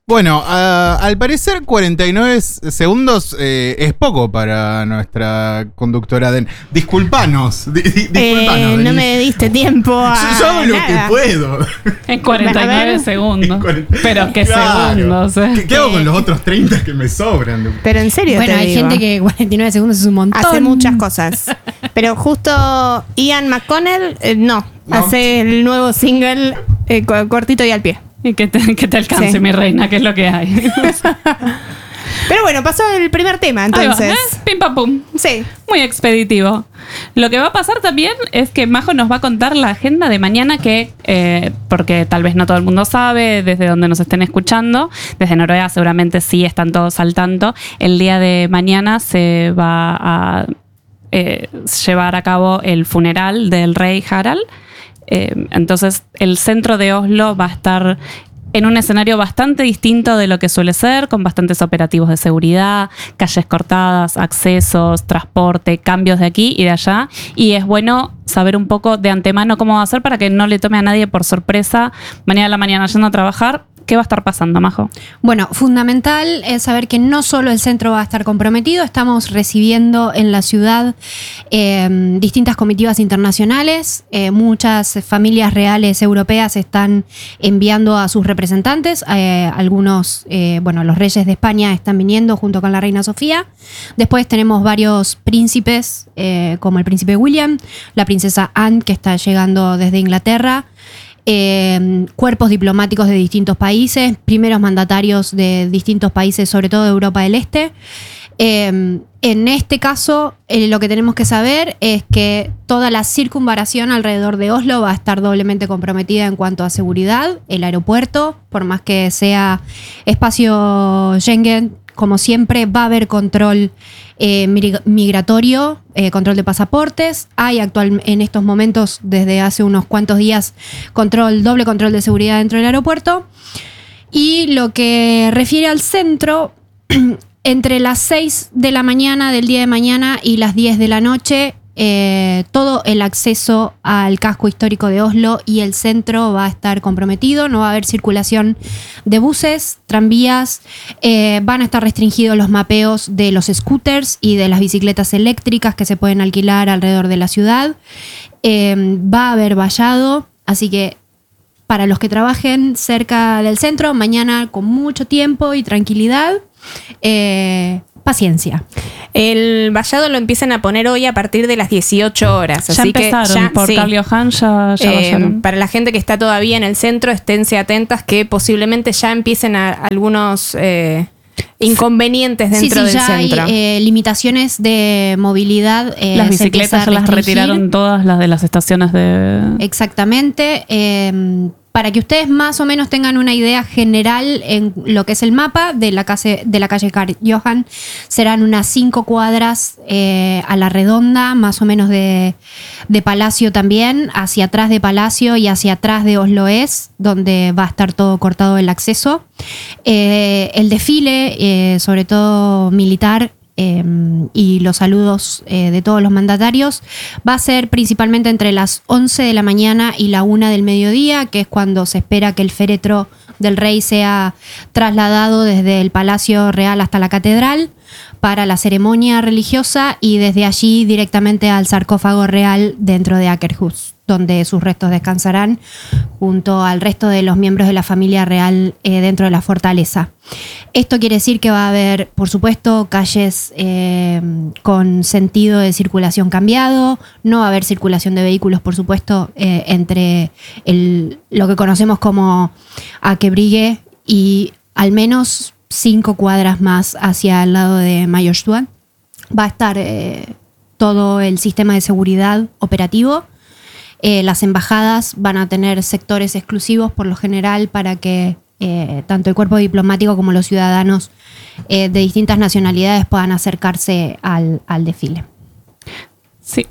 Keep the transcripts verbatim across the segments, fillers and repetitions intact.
Bueno, uh, al parecer cuarenta y nueve segundos eh, es poco para nuestra conductora Den. Disculpanos, di, di, disculpanos. Eh, no me diste tiempo a Yo, yo hago lo nada. que puedo. En cuarenta y nueve segundos. cuarenta Pero qué Claro. segundos. Eh. ¿Qué, ¿Qué hago con los otros treinta que me sobran? Pero en serio Bueno, te hay digo. gente que cuarenta y nueve segundos es un montón. hace muchas cosas. Pero justo Ian McConnell, eh, no, No. hace el nuevo single eh, co- cortito y al pie. Y que te, que te alcance, Sí. mi reina, que es lo que hay. Pero bueno, pasó el primer tema, Ahí va, entonces. ¿eh? Pim pam pum. Sí. Muy expeditivo. Lo que va a pasar también es que Majo nos va a contar la agenda de mañana que, eh, porque tal vez no todo el mundo sabe, desde donde nos estén escuchando, desde Noruega seguramente sí están todos al tanto. El día de mañana se va a eh, llevar a cabo el funeral del rey Harald. Eh, entonces el centro de Oslo va a estar en un escenario bastante distinto de lo que suele ser, con bastantes operativos de seguridad, calles cortadas, accesos, transporte, cambios de aquí y de allá. Y es bueno saber un poco de antemano cómo va a ser para que no le tome a nadie por sorpresa mañana a la mañana yendo a trabajar. ¿Qué va a estar pasando, Majo? Bueno, fundamental es saber que no solo el centro va a estar comprometido, estamos recibiendo en la ciudad eh, distintas comitivas internacionales, eh, muchas familias reales europeas están enviando a sus representantes, eh, algunos, eh, bueno, los reyes de España están viniendo junto con la reina Sofía, después tenemos varios príncipes, eh, como el príncipe William, la princesa Anne, que está llegando desde Inglaterra, Eh, cuerpos diplomáticos de distintos países, primeros mandatarios de distintos países, sobre todo de Europa del Este. Eh, en este caso, eh, lo que tenemos que saber es que toda la circunvalación alrededor de Oslo va a estar doblemente comprometida en cuanto a seguridad. El aeropuerto, por más que sea espacio Schengen, como siempre, va a haber control eh, migratorio, eh, control de pasaportes. Hay actual, en estos momentos, desde hace unos cuantos días, control, doble control de seguridad dentro del aeropuerto. Y lo que refiere al centro, entre las seis de la mañana del día de mañana y las diez de la noche, Eh, todo el acceso al casco histórico de Oslo y el centro va a estar comprometido, no va a haber circulación de buses, tranvías, eh, van a estar restringidos los mapeos de los scooters y de las bicicletas eléctricas que se pueden alquilar alrededor de la ciudad, eh, va a haber vallado, así que para los que trabajen cerca del centro, mañana con mucho tiempo y tranquilidad, eh, paciencia. El vallado lo empiezan a poner hoy a partir de las dieciocho horas. Ya así empezaron, que ya, por sí. Carl Johan ya, ya Eh, vayaron. para la gente que está todavía en el centro, esténse atentas que posiblemente ya empiecen a, algunos eh, inconvenientes dentro sí, sí, del ya centro. hay eh, limitaciones de movilidad. eh, Las se empieza bicicletas a ya las restringir. retiraron todas, las de las estaciones de... Exactamente. eh, para que ustedes más o menos tengan una idea general en lo que es el mapa de la calle, de la calle Karl Johan, serán unas cinco cuadras eh, a la redonda, más o menos de, de Palacio también, hacia atrás de Palacio y hacia atrás de Oslo Es, donde va a estar todo cortado el acceso. Eh, el desfile, eh, sobre todo militar, Eh, y los saludos eh, de todos los mandatarios va a ser principalmente entre las once de la mañana y la una del mediodía, que es cuando se espera que el féretro del rey sea trasladado desde el Palacio Real hasta la catedral para la ceremonia religiosa y desde allí directamente al sarcófago real dentro de Akerhus, donde sus restos descansarán junto al resto de los miembros de la familia real eh, dentro de la fortaleza. Esto quiere decir que va a haber, por supuesto, calles eh, con sentido de circulación cambiado, no va a haber circulación de vehículos, por supuesto, eh, entre el, lo que conocemos como Akebrygge y al menos cinco cuadras más hacia el lado de Majorstua. Va a estar eh, todo el sistema de seguridad operativo. Eh, las embajadas van a tener sectores exclusivos por lo general para que eh, tanto el cuerpo diplomático como los ciudadanos eh, de distintas nacionalidades puedan acercarse al, al desfile. Sí.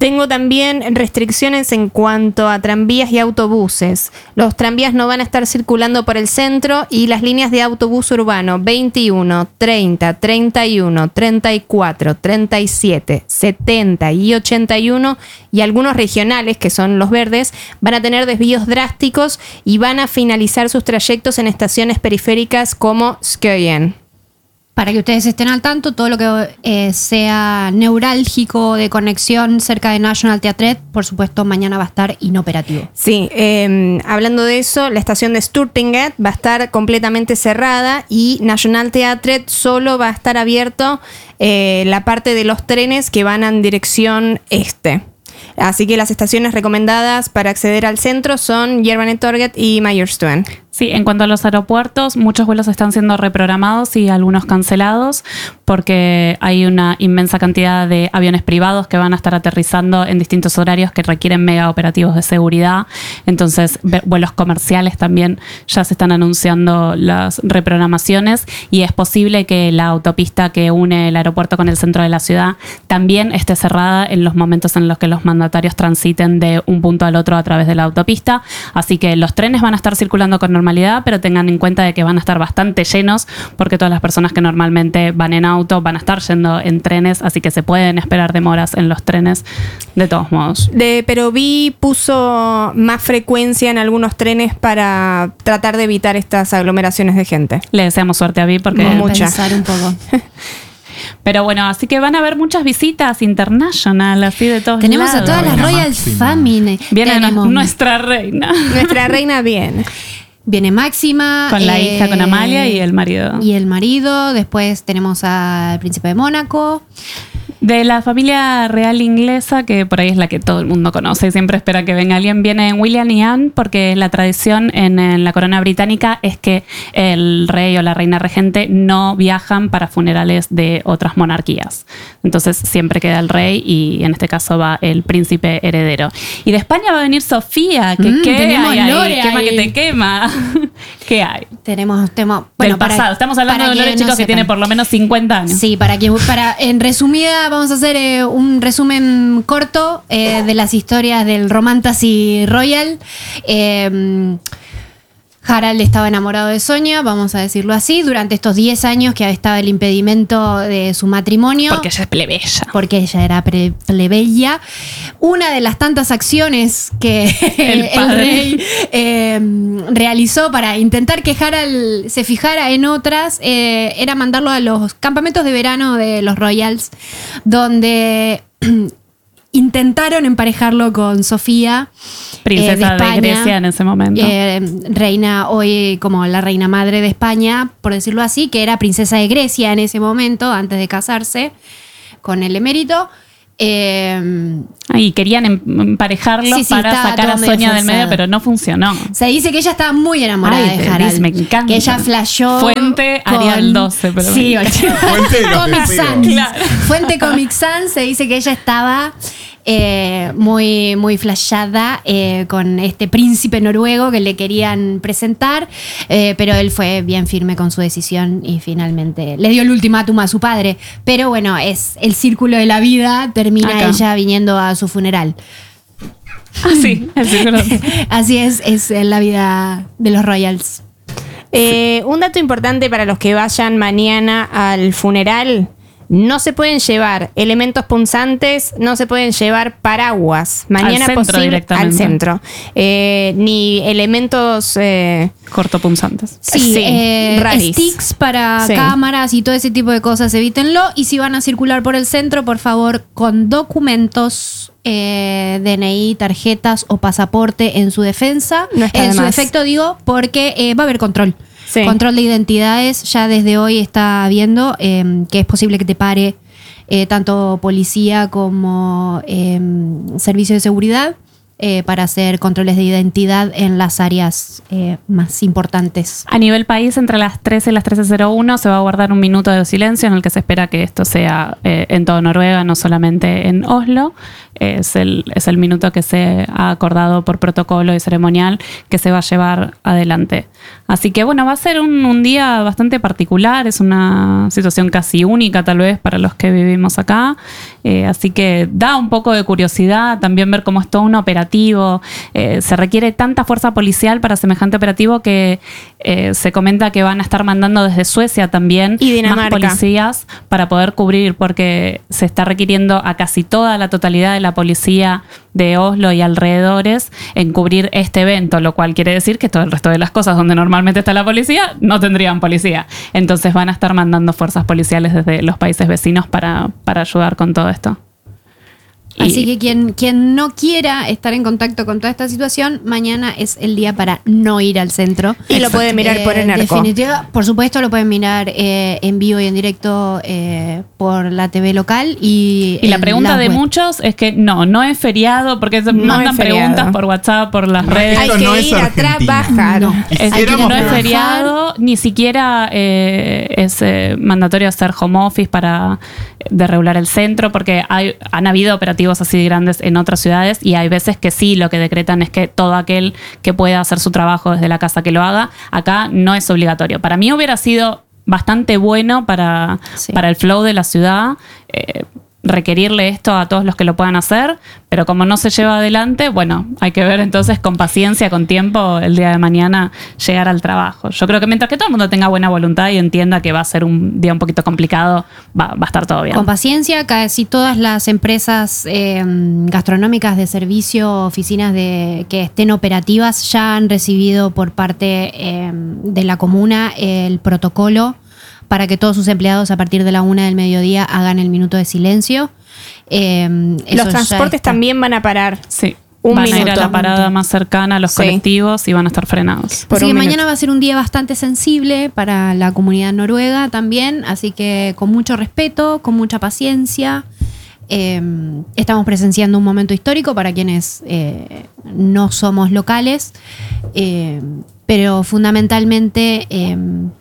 Tengo también restricciones en cuanto a tranvías y autobuses. Los tranvías no van a estar circulando por el centro y las líneas de autobús urbano veintiuno, treinta, treinta y uno, treinta y cuatro, treinta y siete, setenta y ochenta y uno y algunos regionales, que son los verdes, van a tener desvíos drásticos y van a finalizar sus trayectos en estaciones periféricas como Skøyen. Para que ustedes estén al tanto, todo lo que eh, sea neurálgico de conexión cerca de National Theatre, por supuesto, mañana va a estar inoperativo. Sí, eh, hablando de eso, la estación de Stortinget va a estar completamente cerrada y National Theatre solo va a estar abierto eh, la parte de los trenes que van en dirección este. Así que las estaciones recomendadas para acceder al centro son Jernbanetorget y Majerstuen. Sí, en cuanto a los aeropuertos, muchos vuelos están siendo reprogramados y algunos cancelados porque hay una inmensa cantidad de aviones privados que van a estar aterrizando en distintos horarios que requieren mega operativos de seguridad. Entonces, vuelos comerciales también ya se están anunciando las reprogramaciones y es posible que la autopista que une el aeropuerto con el centro de la ciudad también esté cerrada en los momentos en los que los mandatarios transiten de un punto al otro a través de la autopista. Así que los trenes van a estar circulando con normalidad, pero tengan en cuenta de que van a estar bastante llenos porque todas las personas que normalmente van en auto van a estar yendo en trenes, así que se pueden esperar demoras en los trenes de todos modos. De, pero vi puso más frecuencia en algunos trenes para tratar de evitar estas aglomeraciones de gente. Le deseamos suerte a Vi porque Voy a mucha. Pensar un poco. Pero bueno, así que van a haber muchas visitas international, así de todos Tenemos lados. a todas las La Royal máxima. Family. Viene Tenemos- nuestra reina. Nuestra reina viene. Viene Máxima. Con la eh, hija, con Amalia y el marido. Y el marido. Después tenemos al príncipe de Mónaco. De la familia real inglesa, que por ahí es la que todo el mundo conoce y siempre espera que venga alguien, viene William y Anne, porque la tradición en, en la corona británica es que el rey o la reina regente no viajan para funerales de otras monarquías. Entonces siempre queda el rey y en este caso va el príncipe heredero. Y de España va a venir Sofía, que Mm, ¿qué tenemos hay ahí? Lore Quema ahí. que te quema. ¿Qué hay? Tenemos tema. Del pasado. Estamos hablando de Lore, chicos, que tiene por lo menos cincuenta años. Sí, para que para en resumida vamos a hacer eh, un resumen corto eh, de las historias del Romantasy Royal. Eh, Harald estaba enamorado de Sonia, vamos a decirlo así, durante estos diez años que estaba el impedimento de su matrimonio. Porque ella es plebeya. Porque ella era pre- plebeya. Una de las tantas acciones que El el, padre. rey eh, realizó para intentar que Harald se fijara en otras eh, era mandarlo a los campamentos de verano de los Royals, donde intentaron emparejarlo con Sofía, Princesa eh, de de, España, Grecia en ese momento. eh, reina hoy como la reina madre de España, por decirlo así, que era princesa de Grecia en ese momento, antes de casarse con el emérito. Eh, Y querían em- emparejarlos Sí, sí, para estaba sacar a todo medio Sonia del medio, forzado. pero no funcionó. se dice que ella estaba muy enamorada Ay, de te Harald. dice, me encanta. Que ella flashó. Fuente con- Arial doce, pero sí, me Fuente de los Comic deseos. Sans. Claro. Fuente Comic Sans se dice que ella estaba eh, muy, muy flashada eh, con este príncipe noruego que le querían presentar, eh, pero él fue bien firme con su decisión y finalmente le dio el ultimátum a su padre. Pero bueno, es el círculo de la vida, termina Acá. ella viniendo a su funeral. Ah, sí, el círculo. Así es, es la vida de los Royals. Eh, un dato importante para los que vayan mañana al funeral: no se pueden llevar elementos punzantes, no se pueden llevar paraguas. Mañana centro posible directamente. al centro. Eh, ni elementos eh, Cortopunzantes. Sí, Sí, eh, raris. sticks para Sí. cámaras y todo ese tipo de cosas, evítenlo. Y si van a circular por el centro, por favor, con documentos, eh, D N I, tarjetas o pasaporte en su defensa. No está en de su más. defecto, digo, porque eh, va a haber control. Sí. Control de identidades. Ya desde hoy está viendo eh, que es posible que te pare eh, tanto policía como eh, servicio de seguridad. eh, para hacer controles de identidad en las áreas eh, más importantes. A nivel país, entre las trece y las trece cero uno se va a guardar un minuto de silencio en el que se espera que esto sea eh, en toda Noruega, no solamente en Oslo. Es el, es el minuto que se ha acordado por protocolo y ceremonial que se va a llevar adelante. Así que bueno, va a ser un, un día bastante particular, es una situación casi única tal vez para los que vivimos acá. Eh, así que da un poco de curiosidad también ver cómo es todo un operativo. Eh, se requiere tanta fuerza policial para semejante operativo que eh, se comenta que van a estar mandando desde Suecia también Y Dinamarca. más policías para poder cubrir, porque se está requiriendo a casi toda la totalidad de la policía de Oslo y alrededores en cubrir este evento, lo cual quiere decir que todo el resto de las cosas donde normalmente está la policía no tendrían policía. Entonces van a estar mandando fuerzas policiales desde los países vecinos para, para ayudar con todo esto. Así Y- que quien, quien no quiera estar en contacto con toda esta situación, mañana es el día para no ir al centro. Y lo puede mirar por Enerco. Definitiva, por supuesto, lo pueden mirar eh, en vivo y en directo eh, por la T V local. Y, Y la en pregunta de web. muchos es que no, no es feriado, porque se No mandan es feriado. preguntas por WhatsApp, por las No, redes. Hay Esto que no es ir a Argentina. trabajar. No. Es, Hay que Quisiéramos no es trabajar. feriado, ni siquiera eh, es eh, mandatorio hacer home office para desregular el centro, porque hay, han habido operativos así grandes en otras ciudades y hay veces que sí, lo que decretan es que todo aquel que pueda hacer su trabajo desde la casa que lo haga. Acá no es obligatorio. Para mí hubiera sido bastante bueno para, Sí. para el flow de la ciudad eh, requerirle esto a todos los que lo puedan hacer, pero como no se lleva adelante, bueno, hay que ver entonces con paciencia, con tiempo, el día de mañana llegar al trabajo. Yo creo que mientras que todo el mundo tenga buena voluntad y entienda que va a ser un día un poquito complicado, va, va a estar todo bien. Con paciencia, casi todas las empresas eh, gastronómicas de servicio, oficinas de, que estén operativas, ya han recibido por parte eh, de la comuna el protocolo para que todos sus empleados a partir de la una del mediodía hagan el minuto de silencio. Eh, eso Los ya transportes está. también van a parar. Sí. Un van a ir a minuto. la parada más cercana a los Sí. colectivos y van a estar frenados. Por Así un que minuto. mañana va a ser un día bastante sensible para la comunidad noruega también, así que con mucho respeto, con mucha paciencia. Eh, estamos presenciando un momento histórico para quienes eh, no somos locales, eh, pero fundamentalmente eh,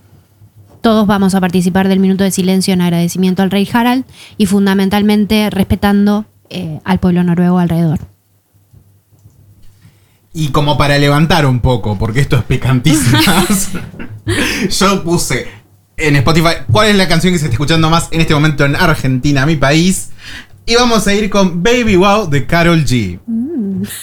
todos vamos a participar del minuto de silencio en agradecimiento al rey Harald y fundamentalmente respetando eh, al pueblo noruego alrededor. Y como para levantar un poco, porque esto es picantísimo, yo puse en Spotify cuál es la canción que se está escuchando más en este momento en Argentina, mi país. Y vamos a ir con Baby Wow de Karol G.